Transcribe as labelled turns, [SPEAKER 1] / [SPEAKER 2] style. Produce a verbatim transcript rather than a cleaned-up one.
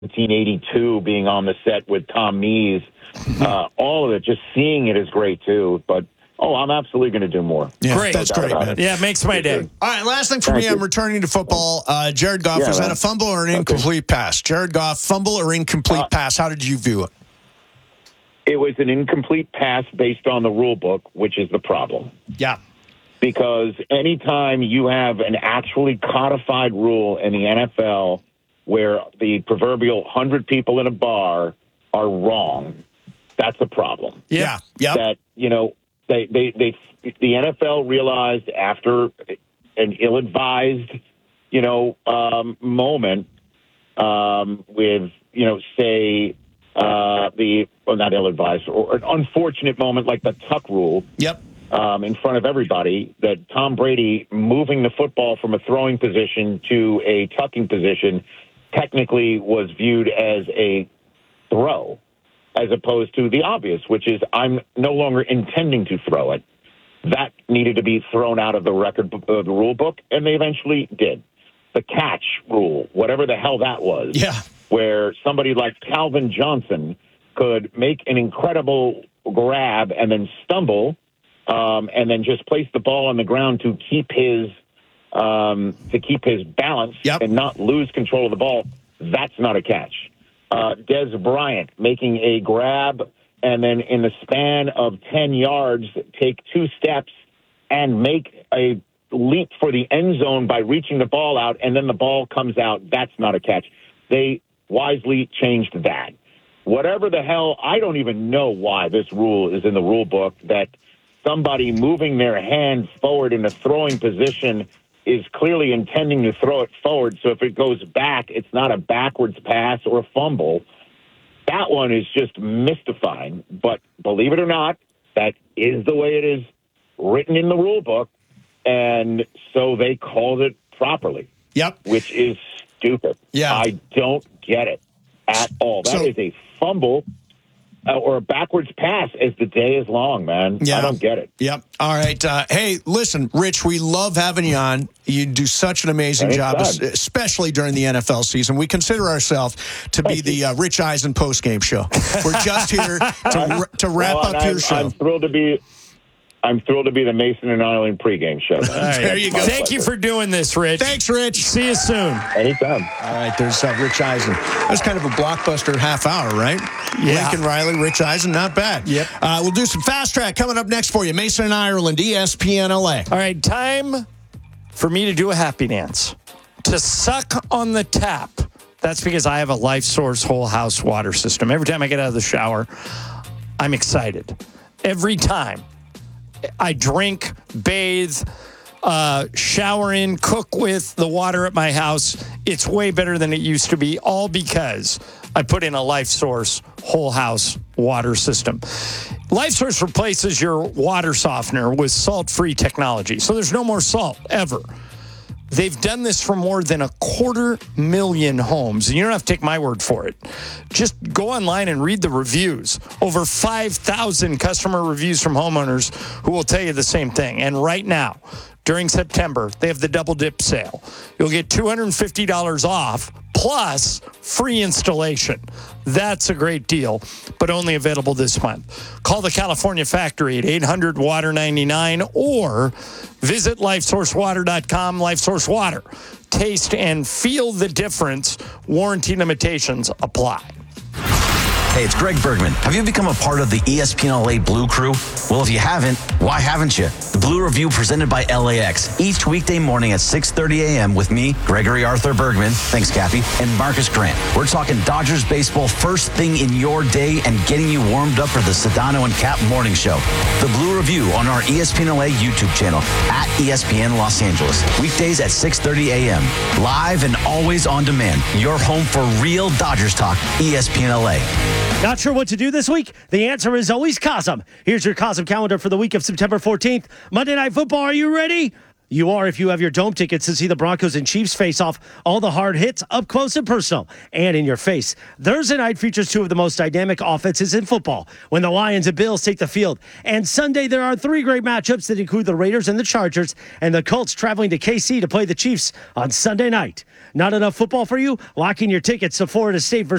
[SPEAKER 1] nineteen eighty-two, being on the set with Tom Mees, uh, all of it, just seeing it is great too. But oh, I'm absolutely going to do more.
[SPEAKER 2] Yeah,
[SPEAKER 3] great.
[SPEAKER 2] That's great, man.
[SPEAKER 3] It. Yeah, it makes my day.
[SPEAKER 2] All right, last thing for
[SPEAKER 1] Thank
[SPEAKER 2] me,
[SPEAKER 1] you.
[SPEAKER 2] I'm returning to football. Uh, Jared Goff,
[SPEAKER 1] Yeah,
[SPEAKER 2] was
[SPEAKER 1] man.
[SPEAKER 2] that a fumble or an incomplete pass? Jared Goff, fumble or incomplete
[SPEAKER 1] Uh,
[SPEAKER 2] pass? How did you view it?
[SPEAKER 1] It was an incomplete pass based on the rule book, which is the problem.
[SPEAKER 2] Yeah.
[SPEAKER 1] Because anytime you have an actually codified rule in the N F L where the proverbial hundred people in a bar are wrong, that's a problem.
[SPEAKER 2] Yeah. Yeah.
[SPEAKER 1] That, you know, they, they, they, the N F L realized after an ill-advised, you know, um, moment um, with, you know, say uh, the, well, not ill-advised, or an unfortunate moment like the tuck rule.
[SPEAKER 2] Yep.
[SPEAKER 1] Um, in front of everybody, that Tom Brady moving the football from a throwing position to a tucking position technically was viewed as a throw, as opposed to the obvious, which is I'm no longer intending to throw it. That needed to be thrown out of the record, uh, the rule book, and they eventually did. The catch rule, whatever the hell that was,
[SPEAKER 2] Yeah.
[SPEAKER 1] where somebody like Calvin Johnson could make an incredible grab and then stumble, um, and then just place the ball on the ground to keep his um, to keep his balance
[SPEAKER 2] Yep.
[SPEAKER 1] and not lose control of the ball. That's not a catch. Uh, Des Bryant making a grab and then in the span of ten yards, take two steps and make a leap for the end zone by reaching the ball out, and then the ball comes out. That's not a catch. They wisely changed that. Whatever the hell, I don't even know why this rule is in the rule book, that somebody moving their hand forward in a throwing position is clearly intending to throw it forward. So if it goes back, it's not a backwards pass or a fumble. That one is just mystifying. But believe it or not, that is the way it is written in the rule book. And so they called it properly.
[SPEAKER 2] Yep.
[SPEAKER 1] Which is stupid.
[SPEAKER 2] Yeah.
[SPEAKER 1] I don't get it at all. That
[SPEAKER 2] So-
[SPEAKER 1] is a fumble uh, or a backwards pass as the day is long, man.
[SPEAKER 2] Yeah.
[SPEAKER 1] I don't get it.
[SPEAKER 2] Yep. All right. Uh, hey, listen, Rich, we love having you on. You do such an amazing
[SPEAKER 1] Anytime.
[SPEAKER 2] job, es- especially during the N F L season. We consider ourselves to be
[SPEAKER 1] Thank
[SPEAKER 2] the uh, Rich Eisen postgame show. We're just here to, r- to wrap
[SPEAKER 1] Well,
[SPEAKER 2] up
[SPEAKER 1] and
[SPEAKER 2] your
[SPEAKER 1] I'm,
[SPEAKER 2] show.
[SPEAKER 1] I'm thrilled to be. I'm thrilled to be the Mason and Ireland pregame show. Man.
[SPEAKER 3] All right.
[SPEAKER 2] There you go.
[SPEAKER 3] Thank you for doing this, Rich.
[SPEAKER 2] Thanks, Rich.
[SPEAKER 3] See you soon.
[SPEAKER 1] Anytime.
[SPEAKER 2] All right, there's uh, Rich Eisen. That's kind of a blockbuster half hour, right?
[SPEAKER 3] Yeah.
[SPEAKER 2] Lincoln Riley, Rich Eisen, not bad.
[SPEAKER 3] Yep.
[SPEAKER 2] Uh, we'll do some fast track coming up next for you. Mason and Ireland, E S P N L A.
[SPEAKER 3] All right, time for me to do a happy dance. To suck on the tap. That's because I have a Life Source whole house water system. Every time I get out of the shower, I'm excited. Every time I drink, bathe, uh, shower in, cook with the water at my house, it's way better than it used to be, all because I put in a Life Source whole house water system. Life Source replaces your water softener with salt-free technology, so there's no more salt ever. They've done this for more than a quarter million homes, and you don't have to take my word for it. Just go online and read the reviews. Over five thousand customer reviews from homeowners who will tell you the same thing. And right now, during September, they have the Double Dip sale. You'll get two hundred fifty dollars off plus free installation. That's a great deal, but only available this month. Call the California factory at eight hundred water ninety-nine or visit life source water dot com. LifeSource Water. Taste and feel the difference. Warranty limitations apply.
[SPEAKER 4] Hey, it's Greg Bergman. Have you become a part of the E S P N L A Blue Crew? Well, if you haven't, why haven't you? The Blue Review presented by L A X. Each weekday morning at six thirty a.m. with me, Gregory Arthur Bergman, thanks, Cappy, and Marcus Grant. We're talking Dodgers baseball first thing in your day and getting you warmed up for the Sedano and Cap Morning Show. The Blue Review on our E S P N L A YouTube channel at E S P N Los Angeles. Weekdays at six thirty a.m. Live and always on demand. Your home for real Dodgers talk, E S P N L A.
[SPEAKER 5] Not sure what to do this week? The answer is always Cosm. Here's your Cosm calendar for the week of September fourteenth. Monday Night Football, are you ready? You are if you have your Dome tickets to see the Broncos and Chiefs face off. All the hard hits up close and personal and in your face. Thursday night features two of the most dynamic offenses in football when the Lions and Bills take the field. And Sunday there are three great matchups that include the Raiders and the Chargers and the Colts traveling to K C to play the Chiefs on Sunday night. Not enough football for you? Lock in your tickets to Florida State versus